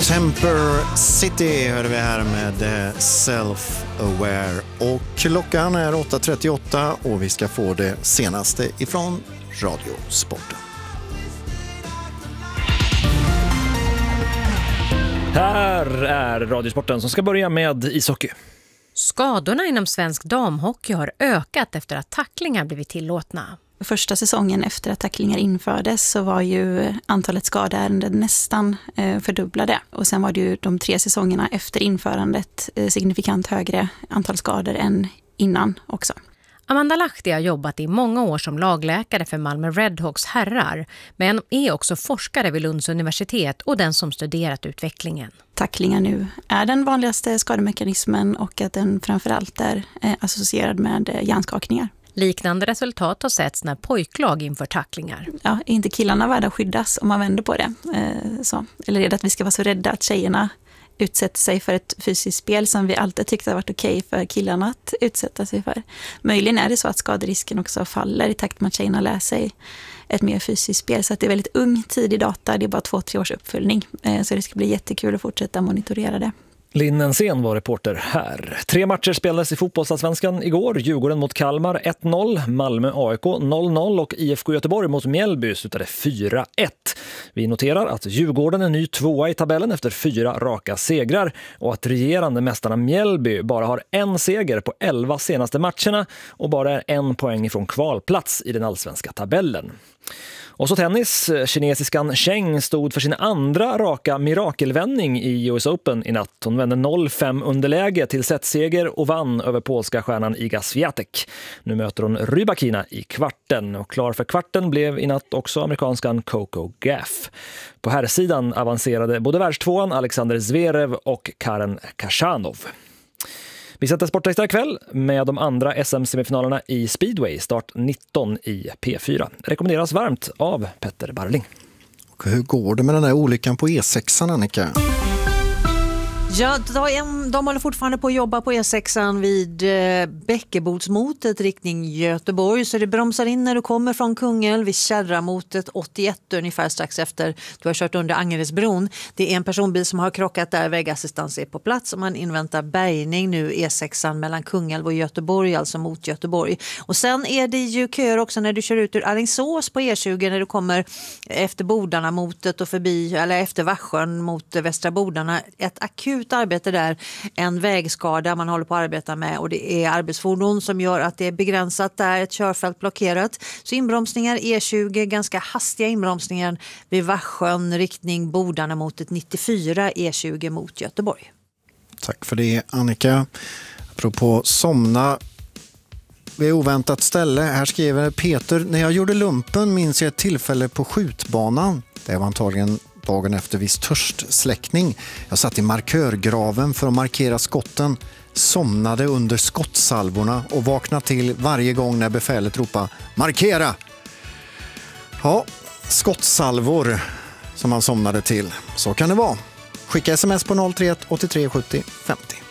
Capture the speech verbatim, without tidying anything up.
Temper City hörde vi här med Self-Aware. Och klockan är åtta trettioåtta och vi ska få det senaste ifrån Radiosporten. Här är Radiosporten som ska börja med ishockey. Skadorna inom svensk damhockey har ökat efter att tacklingar blivit tillåtna. Första säsongen efter att tacklingar infördes så var ju antalet skadeärenden nästan eh, fördubblade. Och sen var det ju de tre säsongerna efter införandet eh, signifikant högre antal skador än innan också. Amanda Lahti har jobbat i många år som lagläkare för Malmö Redhawks herrar, men är också forskare vid Lunds universitet och den som studerat utvecklingen. Tacklingar nu är den vanligaste skademekanismen och att den framförallt är eh, associerad med eh, hjärnskakningar. Liknande resultat har setts när pojklag inför tacklingar. Ja, är inte killarna värda att skyddas om man vänder på det? Eh, så. Eller är det att vi ska vara så rädda att tjejerna utsätter sig för ett fysiskt spel som vi alltid tyckte har varit okej för killarna att utsätta sig för? Möjligen är det så att skaderisken också faller i takt med att tjejerna lär sig ett mer fysiskt spel. Så att det är väldigt ung tidig data, det är bara två, tre års uppföljning. Eh, så det ska bli jättekul att fortsätta monitorera det. Linn Ensén var reporter här. Tre matcher spelades i fotbollsallsvenskan igår. Djurgården mot Kalmar ett noll, Malmö A I K noll noll och I F K Göteborg mot Mjällby slutade fyra ett. Vi noterar att Djurgården är ny tvåa i tabellen efter fyra raka segrar och att regerande mästarna Mjällby bara har en seger på elva senaste matcherna och bara är en poäng ifrån kvalplats i den allsvenska tabellen. Och så tennis. Kinesiskan Cheng stod för sin andra raka mirakelvändning i U S Open i natt. Hon vände noll fem underläge till setseger och vann över polska stjärnan Iga Swiatek. Nu möter hon Rybakina i kvarten och klar för kvarten blev i natt också amerikanskan Coco Gauff. På herrsidan avancerade både världstvåan Alexander Zverev och Karen Khachanov. Vi sätter sportextra ikväll med de andra S M-semifinalerna i Speedway, start nitton i P fyra. Rekommenderas varmt av Petter Barling. Och hur går det med den där olyckan på E sexan, Annika? Ja, de, de håller fortfarande på att jobba på E sexan vid eh, Bäckebodsmotet riktning Göteborg. Så det bromsar in när du kommer från Kungälv vid Kärramotet åttioett ungefär strax efter du har kört under Angeredsbron. Det är en personbil som har krockat där, vägassistans är på plats och man inväntar bärgning nu E sexan mellan Kungälv och Göteborg, alltså mot Göteborg. Och sen är det ju köer också när du kör ut ur Alingsås på E tjugo när du kommer efter Bodarna motet och förbi, eller efter Varsjön mot Västra Bodarna. Ett akut arbete där, en vägskada man håller på att arbeta med och det är arbetsfordon som gör att det är begränsat där, ett körfält blockerat. Så inbromsningar E tjugo, ganska hastiga inbromsningar vid Varsjön riktning Bodarna mot ett nittiofyra E tjugo mot Göteborg. Tack för det, Annika. Apropå somna vid oväntat ställe. Här skriver Peter: när jag gjorde lumpen minns jag ett tillfälle på skjutbanan. Det var antagligen dagen efter viss törstsläckning. Jag satt i markörgraven för att markera skotten, somnade under skottsalvorna och vaknade till varje gång när befälet ropade markera. Ja, skottsalvor som man somnade till. Så kan det vara. Skicka sms på noll tre ett åttiotre sjuttio femtio.